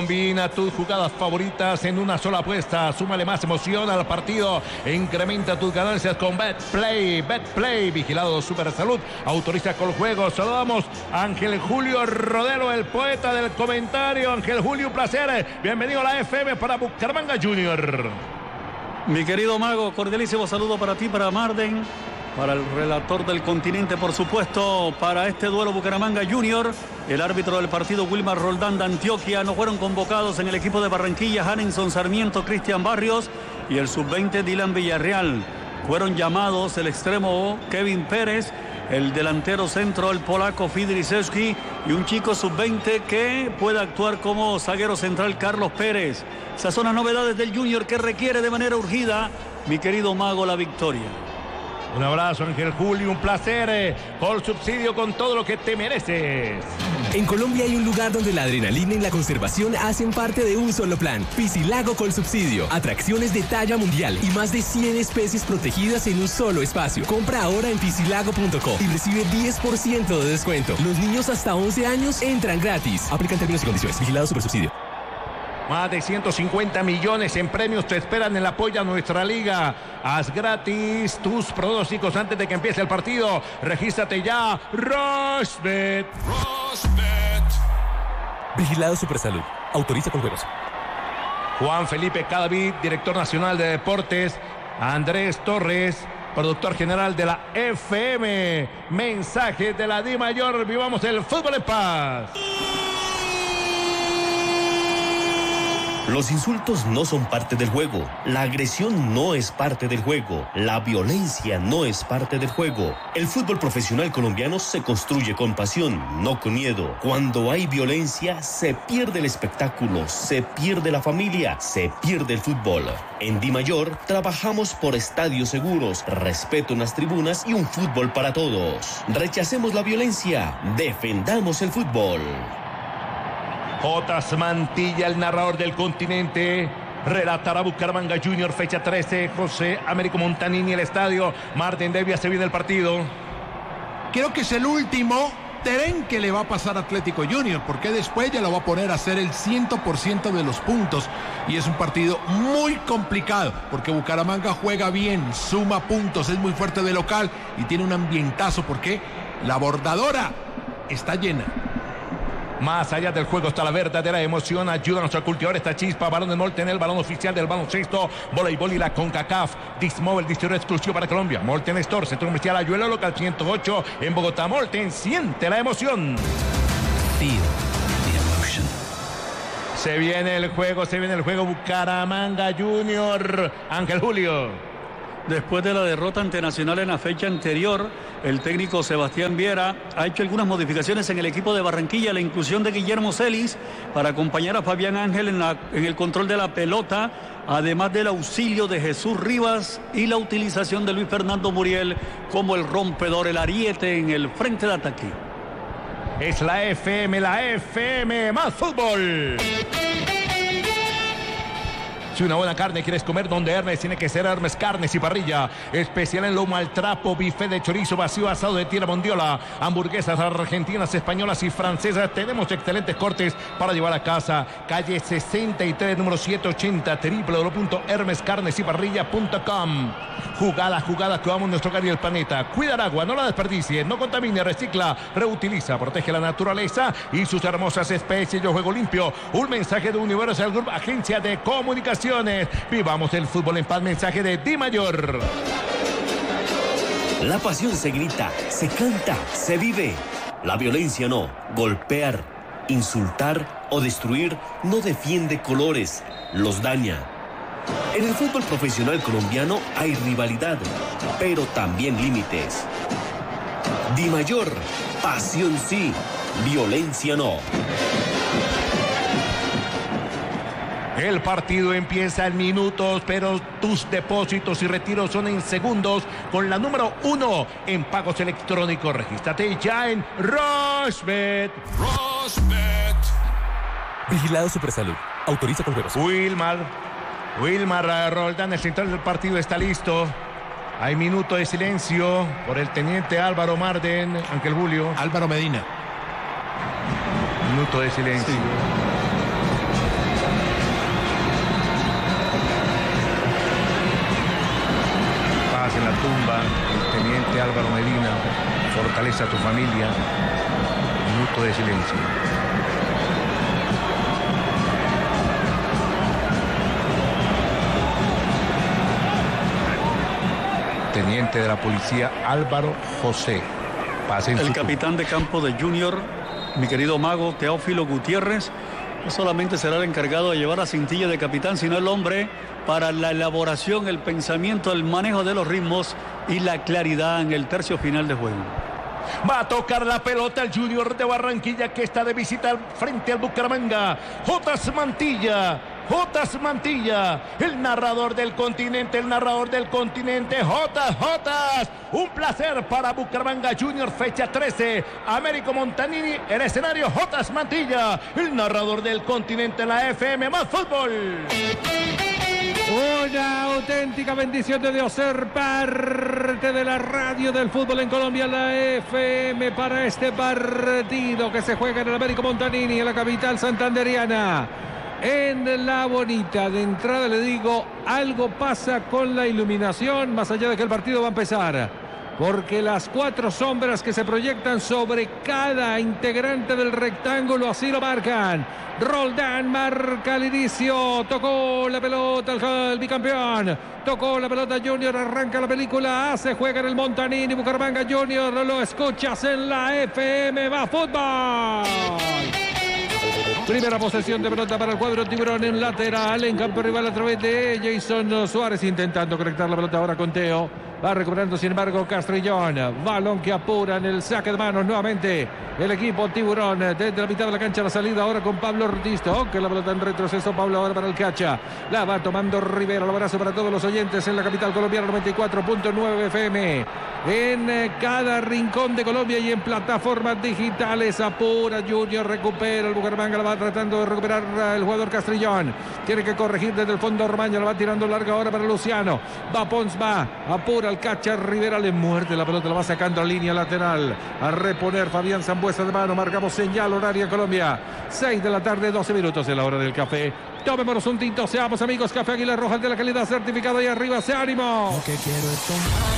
Combina tus jugadas favoritas en una sola apuesta. Súmale más emoción al partido. Incrementa tus ganancias con BetPlay. BetPlay, vigilado Supersalud. Autoriza con juegos. Saludamos a Ángel Julio Rodero, el poeta del comentario. Ángel Julio, un placer. Bienvenido a la FM para Bucaramanga Junior. Mi querido Mago, cordialísimo saludo para ti, para Marden, para el relator del continente, por supuesto, para este duelo Bucaramanga Junior. El árbitro del partido, Wilmar Roldán de Antioquia. No fueron convocados en el equipo de Barranquilla Hanenson Sarmiento, Cristian Barrios y el sub-20 Dylan Villarreal. Fueron llamados el extremo Kevin Pérez, el delantero centro, el polaco Fidrisewski, y un chico sub-20 que puede actuar como zaguero central, Carlos Pérez. Esas son las novedades del Junior, que requiere de manera urgida, mi querido Mago, la victoria. Un abrazo, Ángel Julio, un placer. Col Subsidio, con todo lo que te mereces. En Colombia hay un lugar donde la adrenalina y la conservación hacen parte de un solo plan. Piscilago Col Subsidio. Atracciones de talla mundial y más de 100 especies protegidas en un solo espacio. Compra ahora en piscilago.co y recibe 10% de descuento. Los niños hasta 11 años entran gratis. Aplican términos y condiciones. Vigilado Supersubsidio. Más de 150 millones en premios te esperan en el apoyo a nuestra liga. Haz gratis tus pronósticos antes de que empiece el partido. Regístrate ya. Rushbet. Vigilado Supersalud. Autoriza con juegos. Juan Felipe Cadavid, director nacional de deportes. Andrés Torres, productor general de la FM. Mensaje de la DIMAYOR. Vivamos el fútbol en paz. Los insultos no son parte del juego, la agresión no es parte del juego, la violencia no es parte del juego. El fútbol profesional colombiano se construye con pasión, no con miedo. Cuando hay violencia, se pierde el espectáculo, se pierde la familia, se pierde el fútbol. En DIMAYOR trabajamos por estadios seguros, respeto en las tribunas y un fútbol para todos. Rechacemos la violencia, defendamos el fútbol. Jotas Mantilla, el narrador del continente, relatará Bucaramanga Junior, fecha 13. José Américo Montanini, el estadio. Martín Devia, se viene el partido. Creo que es el último tren que le va a pasar a Atlético Junior, porque después ya lo va a poner a hacer el 100% de los puntos. Y es un partido muy complicado, porque Bucaramanga juega bien, suma puntos, es muy fuerte de local y tiene un ambientazo, porque la bordadora está llena. Más allá del juego está la verdadera emoción. Ayúdanos a cultivar esta chispa. Balón de Molten, el balón oficial del baloncesto, voleibol y la CONCACAF. Dismóvil, distribuidor exclusivo para Colombia. Molten Store, centro comercial Ayuelo, local 108 en Bogotá. Molten, siente la emoción. Feel the emotion. Se viene el juego. Bucaramanga Junior. Ángel Julio. Después de la derrota ante Nacional en la fecha anterior, el técnico Sebastián Viera ha hecho algunas modificaciones en el equipo de Barranquilla. La inclusión de Guillermo Celis para acompañar a Fabián Ángel en el control de la pelota, además del auxilio de Jesús Rivas y la utilización de Luis Fernando Muriel como el rompedor, el ariete en el frente de ataque. Es la FM, más fútbol. Si una buena carne quieres comer donde Hermes, tiene que ser Hermes Carnes y Parrilla. Especial en lomo al trapo, bife de chorizo vacío, asado de tierra bondiola, hamburguesas argentinas, españolas y francesas. Tenemos excelentes cortes para llevar a casa. Calle 63, número 780, www.hermescarnesyparrilla.com. Jugada que vamos nuestro hogar y el planeta. Cuida el agua, no la desperdicie, no contamine, recicla, reutiliza, protege la naturaleza y sus hermosas especies. Yo juego limpio. Un mensaje de Universal Group, agencia de comunicación. Vivamos el fútbol en paz. Mensaje de DIMAYOR. La pasión se grita, se canta, se vive. La violencia no. Golpear, insultar o destruir no defiende colores, los daña. En el fútbol profesional colombiano hay rivalidad, pero también límites. DIMAYOR, pasión sí, violencia no. El partido empieza en minutos, pero tus depósitos y retiros son en segundos con la número 1 en pagos electrónicos. Regístrate ya en Rushbet. Vigilado Supersalud. Autoriza con juegos. Wilmar Roldán, el central del partido, está listo. Hay minuto de silencio por el teniente Álvaro Marden. Ángel Julio. Álvaro Medina. Minuto de silencio. Sí. en la tumba, el teniente Álvaro Medina. Fortalece a tu familia. Minuto de silencio. Teniente de la policía Álvaro José. El capitán de campo de Junior, mi querido mago Teófilo Gutiérrez, no solamente será el encargado de llevar la cintilla de capitán, sino el hombre para la elaboración, el pensamiento, el manejo de los ritmos y la claridad en el tercio final de juego. Va a tocar la pelota el Junior de Barranquilla, que está de visita frente al Bucaramanga. Jotas Mantilla, el narrador del continente, Jotas. Un placer para Bucaramanga Junior, fecha 13. Américo Montanini, el escenario Jotas Mantilla, el narrador del continente, la FM más fútbol. Una auténtica bendición de Dios ser parte de la radio del fútbol en Colombia, la FM, para este partido que se juega en el Américo Montanini, en la capital santanderiana. En La Bonita, de entrada le digo, algo pasa con la iluminación, más allá de que el partido va a empezar, porque las 4 sombras que se proyectan sobre cada integrante del rectángulo así lo marcan. Roldán marca el inicio, tocó la pelota el bicampeón, tocó la pelota Junior, arranca la película, se juega en el Montanini, Bucaramanga Junior, lo escuchas en la FM, va fútbol. Primera posesión de pelota para el cuadro tiburón en lateral, en campo rival a través de Jason Suárez, intentando conectar la pelota ahora con Teo. Va recuperando sin embargo Castrillón. Balón que apura en el saque de manos nuevamente el equipo tiburón. Desde la mitad de la cancha la salida ahora con Pablo Ortiz. Que la pelota en retroceso. Pablo ahora para el Cacha. La va tomando Rivera. El abrazo para todos los oyentes en la capital colombiana. 94.9 FM. En cada rincón de Colombia y en plataformas digitales. Apura Junior. Recupera el Bucaramanga. La va tratando de recuperar el jugador Castrillón. Tiene que corregir desde el fondo Ormaña. La va tirando larga ahora para Luciano. Va Pons, va. Apura al Cacha, Rivera le muerde la pelota, la va sacando a línea lateral, a reponer Fabián Zambuesa de mano. Marcamos señal horaria en Colombia, 6 de la tarde, 12 minutos de la hora del café. Tomémonos un tinto, seamos amigos. Café Águila Roja, de la calidad certificada, y arriba se ánimo. Lo que quiero es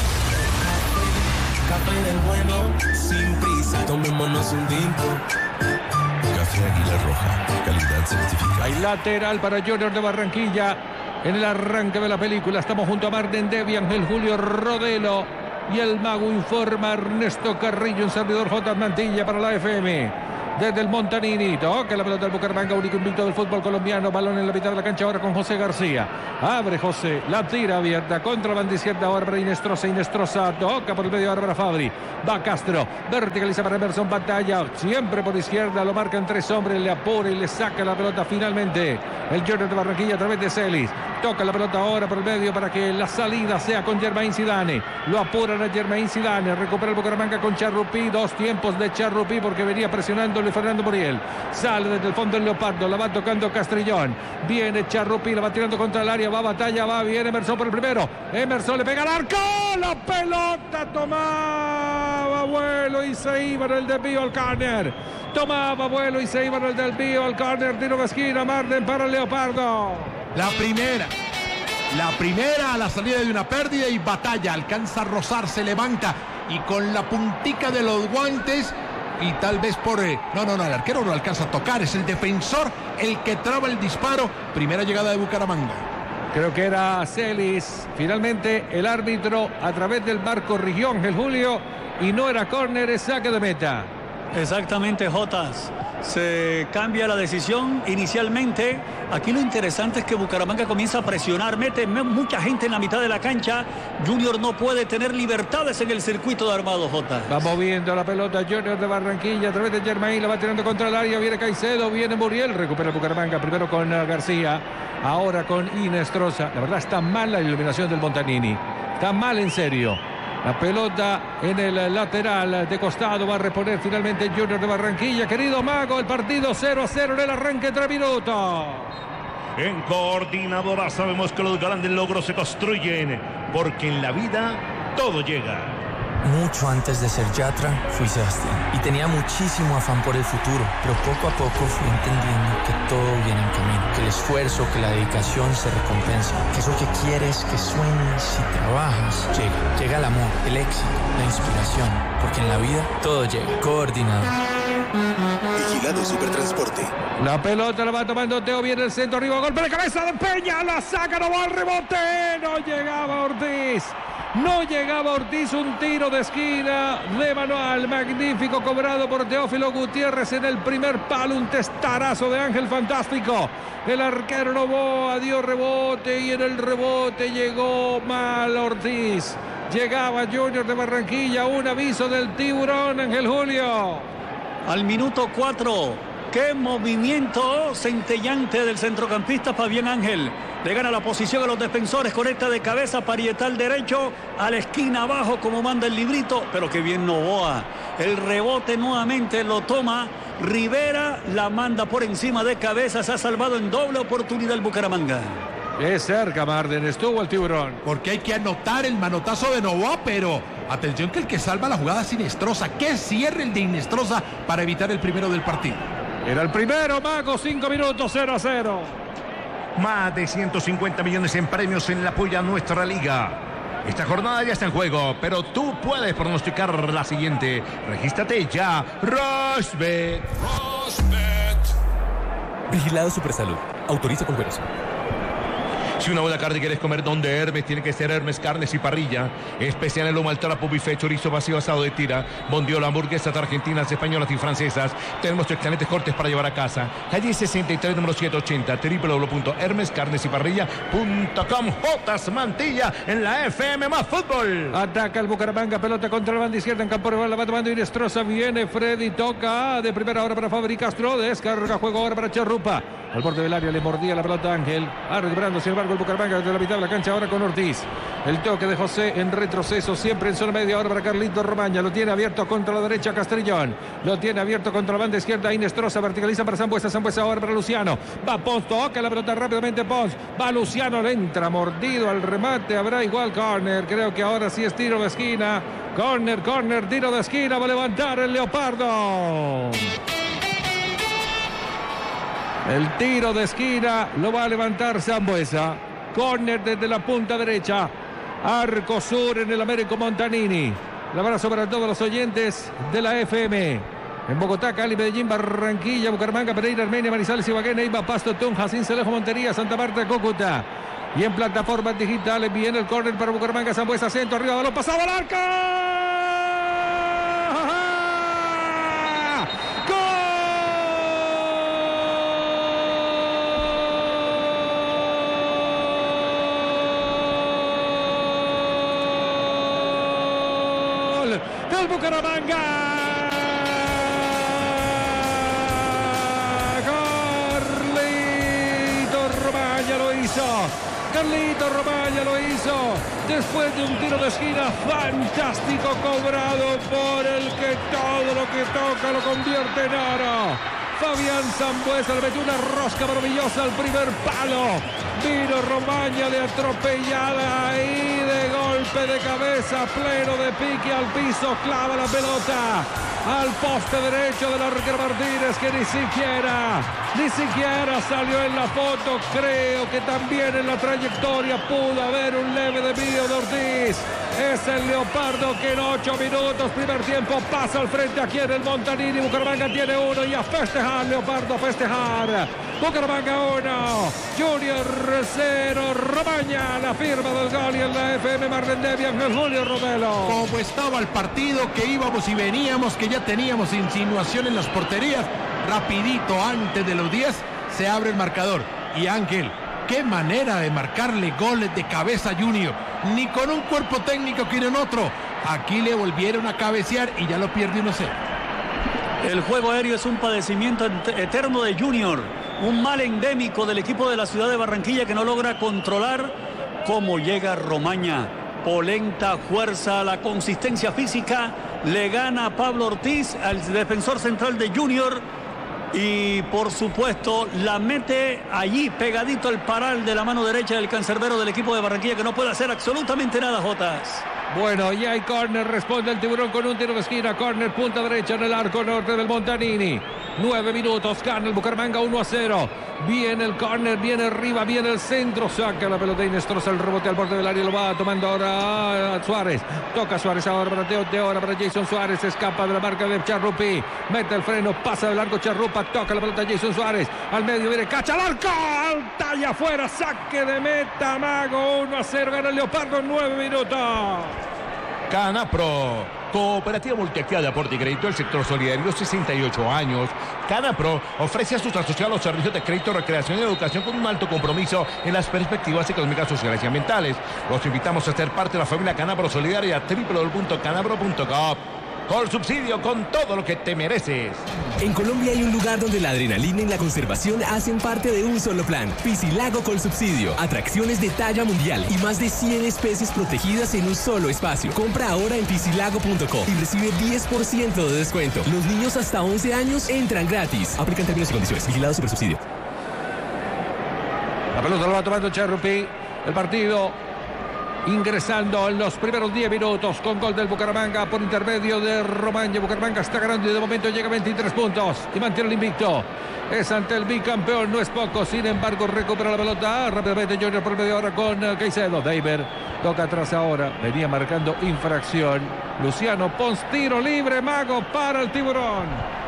tomar café del bueno, sin prisa, tomémonos un tinto. Café Águila Roja, calidad certificada. Hay lateral para Junior de Barranquilla. En el arranque de la película estamos junto a Marden Debian, el Julio Rodelo y el mago informa Ernesto Carrillo, un servidor J. Mantilla para la FM. Desde el Montanini, toca la pelota del Bucaramanga, único invicto del fútbol colombiano. Balón en la mitad de la cancha ahora con José García. Abre José, la tira abierta contra la banda izquierda ahora para Inestrosa, toca por el medio ahora para Fabri. Va Castro, verticaliza para Emerson, batalla siempre por izquierda, lo marcan 3 hombres, le apura y le saca la pelota finalmente el Junior de Barranquilla a través de Celis. Toca la pelota ahora por el medio para que la salida sea con Germain Zidane. Lo apuran a Germain Zidane, recupera el Bucaramanga con Charrupí, 2 tiempos de Charrupí porque venía presionándole Fernando Muriel. Sale desde el fondo el Leopardo, la va tocando Castrillón. Viene Charrupí, la va tirando contra el área, va batalla, va bien Emerson por el primero. Emerson le pega al arco, la pelota tomaba vuelo y se iba en el desvío al córner. Tomaba vuelo y se iba en el desvío al córner, tiro de esquina, Marden para el Leopardo. La primera a la salida de una pérdida y batalla, alcanza a rozar, se levanta y con la puntica de los guantes y tal vez por... No, el arquero no alcanza a tocar, es el defensor el que traba el disparo. Primera llegada de Bucaramanga. Creo que era Celis, finalmente el árbitro a través del bar corrigió el Julio y no era córner, es saque de meta. Exactamente, Jotas. Se cambia la decisión inicialmente. Aquí lo interesante es que Bucaramanga comienza a presionar, mete mucha gente en la mitad de la cancha. Junior no puede tener libertades en el circuito de armado, Jotas. Va moviendo la pelota Junior de Barranquilla a través de Germain, la va tirando contra el área, viene Caicedo, viene Muriel, recupera Bucaramanga, primero con García, ahora con Inestrosa. La verdad está mal la iluminación del Montanini, está mal en serio. La pelota en el lateral de costado, va a reponer finalmente Junior de Barranquilla. Querido Mago, el partido 0-0 en el arranque, 3 minutos. En Coordinadora sabemos que los grandes logros se construyen, porque en la vida todo llega. Mucho antes de ser Yatra, fui Sebastián. Y tenía muchísimo afán por el futuro, pero poco a poco fui entendiendo que todo viene en camino, que el esfuerzo, que la dedicación se recompensa, que eso que quieres, que sueñas y trabajas, llega. Llega el amor, el éxito, la inspiración, porque en la vida todo llega. Coordinado. Vigilado Supertransporte. La pelota la va tomando Teo, viene el centro, arriba, golpe de cabeza de Peña, la saca, no va al rebote, no llegaba Ortiz. No llegaba Ortiz, un tiro de esquina de manual, magnífico, cobrado por Teófilo Gutiérrez en el primer palo, un testarazo de Ángel Fantástico. El arquero Novoa dio rebote y en el rebote llegó mal Ortiz. Llegaba Junior de Barranquilla, un aviso del tiburón, Ángel Julio. Al minuto 4. Qué movimiento centellante del centrocampista Fabián Ángel. Le gana la posición a los defensores, conecta de cabeza, parietal derecho, a la esquina abajo como manda el librito, pero qué bien Novoa. El rebote nuevamente lo toma Rivera, la manda por encima de cabeza, se ha salvado en doble oportunidad el Bucaramanga. Es cerca, Marden, estuvo el tiburón. Porque hay que anotar el manotazo de Novoa, pero atención que el que salva la jugada es Inestrosa. Que cierre el de Inestrosa para evitar el primero del partido. Era el primero, Mago, 5 minutos, 0-0. Más de 150 millones en premios en la Puya Nuestra Liga. Esta jornada ya está en juego, pero tú puedes pronosticar la siguiente. Regístrate ya, Rosbet. Vigilado Supersalud. Autoriza con juegos. Si una buena carne quieres comer donde Hermes, tiene que ser Hermes Carnes y Parrilla. Especial en lomo al trapo, buffet, chorizo vacío, asado de tira, bondiola, hamburguesas argentinas, españolas y francesas. Tenemos excelentes cortes para llevar a casa. Calle 63, número 780, www.hermescarnesyparrilla.com. Jotas Mantilla en la FM más fútbol. Ataca el Bucaramanga, pelota contra la banda izquierda en campo rival, la va tomando Inestrosa, viene Freddy, toca de primera hora para Fabri Castro, descarga juego ahora para Charrupa. Al borde del área le mordía la pelota Ángel, recuperando sin embargo el Bucaramanga desde la mitad de la cancha ahora con Ortiz. El toque de José en retroceso, siempre en zona media ahora para Carlito Romaña, lo tiene abierto contra la derecha Castrillón, lo tiene abierto contra la banda izquierda Inestrosa, verticaliza para Sambuesa ahora para Luciano, va Pons, toca la pelota rápidamente Pons, va Luciano, le entra mordido al remate, habrá igual córner, creo que ahora sí es tiro de esquina, córner, tiro de esquina, va a levantar el Leopardo. El tiro de esquina lo va a levantar Sambuesa. Córner desde la punta derecha. Arco sur en el Américo Montanini. Un abrazo para todos los oyentes de la FM. En Bogotá, Cali, Medellín, Barranquilla, Bucaramanga, Pereira, Armenia, Manizales, Ibagué, Neiva, Pasto, Tunja, Cincelejo, Montería, Santa Marta, Cúcuta. Y en plataformas digitales viene el córner para Bucaramanga, Sambuesa, centro, arriba, balón pasado al arco. Del Bucaramanga. Carlito Romaña lo hizo después de un tiro de esquina fantástico cobrado por el que todo lo que toca lo convierte en oro. Fabián Sambuesa le metió una rosca maravillosa al primer palo. Vino Romaña de atropellada y de golpe de cabeza, pleno de pique al piso, clava la pelota al poste derecho del arquero Martínez, que ni siquiera salió en la foto. Creo que también en la trayectoria pudo haber un leve desvío de Ortiz. Es el Leopardo que en 8 minutos, primer tiempo, pasa al frente aquí en el Montanini. Bucaramanga tiene uno y a festejar, Leopardo, a festejar. Bucaramanga 1, Junior 0, Romaña, la firma del gol, y en la FM Marden Debian, el Julio Rodelo. Como estaba el partido, que íbamos y veníamos, que ya teníamos insinuación en las porterías, rapidito antes de los 10 se abre el marcador. Y Ángel, qué manera de marcarle goles de cabeza Junior, ni con un cuerpo técnico que en otro. Aquí le volvieron a cabecear y ya lo pierde 1-0. El juego aéreo es un padecimiento eterno de Junior, un mal endémico del equipo de la ciudad de Barranquilla que no logra controlar cómo llega Romaña. Polenta, fuerza, la consistencia física, le gana a Pablo Ortiz, al defensor central de Junior, y por supuesto la mete allí pegadito el paral de la mano derecha del cancerbero del equipo de Barranquilla, que no puede hacer absolutamente nada, Jotas. Bueno, y hay córner, responde el Tiburón con un tiro de esquina, córner, punta derecha en el arco norte del Montanini. 9 minutos, gana el Bucaramanga 1-0. Viene el córner, viene arriba, viene el centro, saca la pelota y destroza el rebote al borde del área, lo va tomando ahora Suárez. Toca Suárez ahora para Teo, ahora para Jason Suárez, escapa de la marca de Charrupi, mete el freno, pasa del largo Charrupa, toca la pelota Jason Suárez, al medio viene, cacha al arco, talla afuera, saque de meta, Mago, 1-0, gana el Leopardo, 9 minutos. Canapro, cooperativa multiactiva de aporte y crédito del sector solidario, 68 años. Canapro ofrece a sus asociados servicios de crédito, recreación y educación con un alto compromiso en las perspectivas económicas, sociales y ambientales. Los invitamos a ser parte de la familia Canapro Solidaria, www.canapro.com. Colsubsidio, con todo lo que te mereces. En Colombia hay un lugar donde la adrenalina y la conservación hacen parte de un solo plan. Piscilago Colsubsidio. Atracciones de talla mundial y más de 100 especies protegidas en un solo espacio. Compra ahora en piscilago.com y recibe 10% de descuento. Los niños hasta 11 años entran gratis. Aplican términos y condiciones. Vigilado Supersubsidio. La pelota lo va tomando Charrupi. El partido ingresando en los primeros 10 minutos con gol del Bucaramanga por intermedio de Romaña. Bucaramanga está ganando y de momento llega a 23 puntos y mantiene el invicto. Es ante el bicampeón, no es poco, sin embargo recupera la pelota rápidamente Junior por media hora con Caicedo. Deiber toca atrás ahora, venía marcando infracción Luciano Pons, tiro libre, Mago para el Tiburón.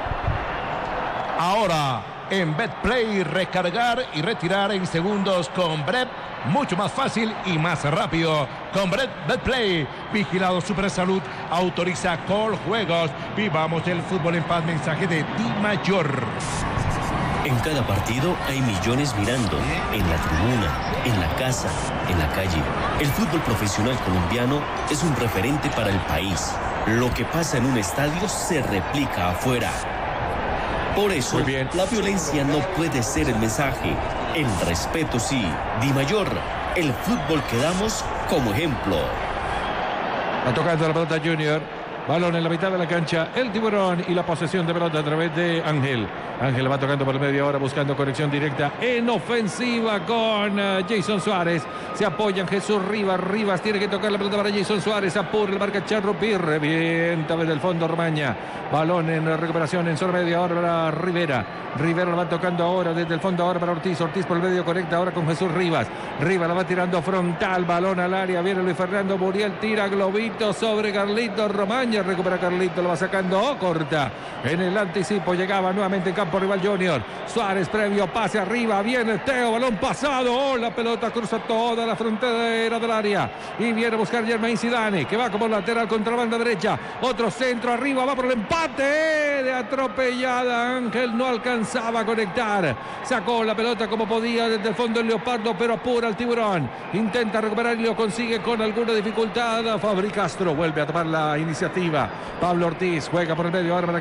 Ahora en BetPlay, recargar y retirar en segundos con Brep. Mucho más fácil y más rápido. Con BetPlay, vigilado Supersalud, autoriza Coljuegos. Vivamos el fútbol en paz. Mensaje de Di Mayor. En cada partido hay millones mirando, en la tribuna, en la casa, en la calle. El fútbol profesional colombiano es un referente para el país. Lo que pasa en un estadio se replica afuera. Por eso, la violencia no puede ser el mensaje. El respeto sí. Di Mayor, el fútbol que damos como ejemplo. Va tocando la pelota Junior. Balón en la mitad de la cancha, el Tiburón y la posesión de pelota a través de Ángel. Ángel va tocando por el medio ahora, buscando conexión directa en ofensiva con Jason Suárez. Se apoyan Jesús Rivas. Rivas tiene que tocar la pelota para Jason Suárez. Apura, la marca Charrupi. Revienta desde el fondo Romaña. Balón en recuperación en zona media ahora para Rivera. Rivera lo va tocando ahora desde el fondo ahora para Ortiz. Ortiz por el medio conecta ahora con Jesús Rivas. Rivas la va tirando frontal. Balón al área. Viene Luis Fernando Muriel. Tira globito sobre Carlito Romaña. Recupera Carlito. Lo va sacando. Corta. En el anticipo llegaba nuevamente en campo rival Junior. Suárez previo. Pase arriba. Viene Teo. Balón pasado. La pelota cruza toda la frontera del área. Y viene a buscar Germain Zidane, que va como lateral contra la banda derecha. Otro centro arriba. Va por el empate. De atropellada. Ángel no alcanzaba a conectar. Sacó la pelota como podía desde el fondo el Leopardo, pero apura el Tiburón. Intenta recuperar y lo consigue con alguna dificultad. Fabri Castro vuelve a tomar la iniciativa. Pablo Ortiz juega por el medio ahora para